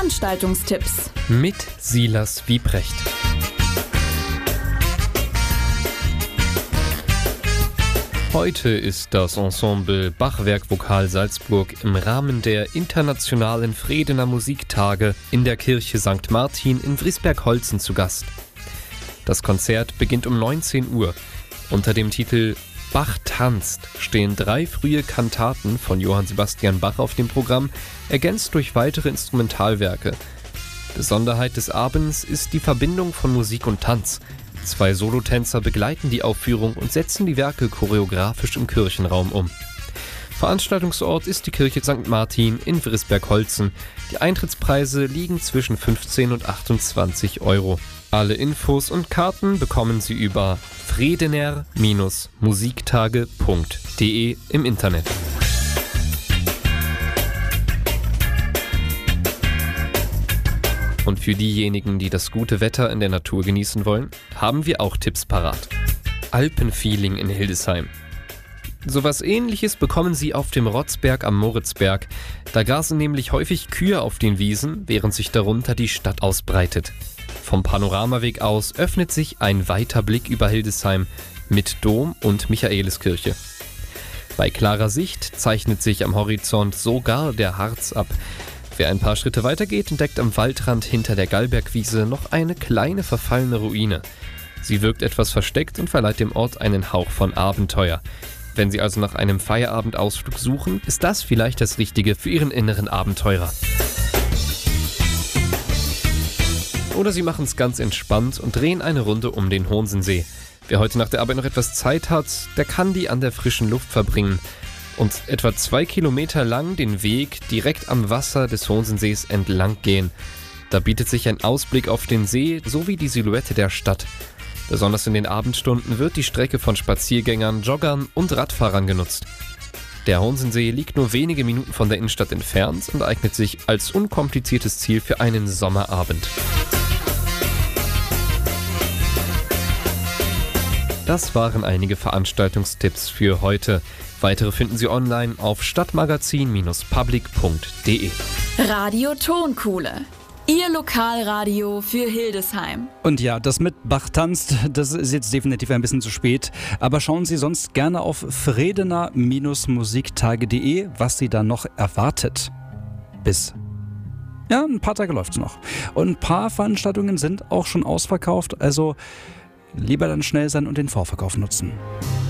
Veranstaltungstipps mit Silas Wiebrecht. Heute ist das Ensemble Bachwerk Vokal Salzburg im Rahmen der internationalen Fredener Musiktage in der Kirche St. Martin in Vriesberg-Holzen zu Gast. Das Konzert beginnt um 19 Uhr. Unter dem Titel Bach tanzt stehen 3 frühe Kantaten von Johann Sebastian Bach auf dem Programm, ergänzt durch weitere Instrumentalwerke. Besonderheit des Abends ist die Verbindung von Musik und Tanz. 2 Solotänzer begleiten die Aufführung und setzen die Werke choreografisch im Kirchenraum um. Veranstaltungsort ist die Kirche St. Martin in Vriesberg-Holzen. Die Eintrittspreise liegen zwischen 15 und 28 Euro. Alle Infos und Karten bekommen Sie über fredener-musiktage.de im Internet. Und für diejenigen, die das gute Wetter in der Natur genießen wollen, haben wir auch Tipps parat. Alpenfeeling in Hildesheim. Sowas Ähnliches bekommen Sie auf dem Rotzberg am Moritzberg. Da grasen nämlich häufig Kühe auf den Wiesen, während sich darunter die Stadt ausbreitet. Vom Panoramaweg aus öffnet sich ein weiter Blick über Hildesheim mit Dom und Michaeliskirche. Bei klarer Sicht zeichnet sich am Horizont sogar der Harz ab. Wer ein paar Schritte weiter geht, entdeckt am Waldrand hinter der Gallbergwiese noch eine kleine verfallene Ruine. Sie wirkt etwas versteckt und verleiht dem Ort einen Hauch von Abenteuer. Wenn Sie also nach einem Feierabendausflug suchen, ist das vielleicht das Richtige für Ihren inneren Abenteurer. Oder Sie machen es ganz entspannt und drehen eine Runde um den Honsensee. Wer heute nach der Arbeit noch etwas Zeit hat, der kann die an der frischen Luft verbringen und etwa 2 Kilometer lang den Weg direkt am Wasser des Honsensees entlang gehen. Da bietet sich ein Ausblick auf den See sowie die Silhouette der Stadt. Besonders in den Abendstunden wird die Strecke von Spaziergängern, Joggern und Radfahrern genutzt. Der Honsensee liegt nur wenige Minuten von der Innenstadt entfernt und eignet sich als unkompliziertes Ziel für einen Sommerabend. Das waren einige Veranstaltungstipps für heute. Weitere finden Sie online auf stadtmagazin-public.de. Radio Tonkuhle. Ihr Lokalradio für Hildesheim. Und ja, das mit Bach tanzt, das ist jetzt definitiv ein bisschen zu spät. Aber schauen Sie sonst gerne auf fredener-musiktage.de, was Sie da noch erwartet. Ein paar Tage läuft's noch. Und ein paar Veranstaltungen sind auch schon ausverkauft, also lieber dann schnell sein und den Vorverkauf nutzen.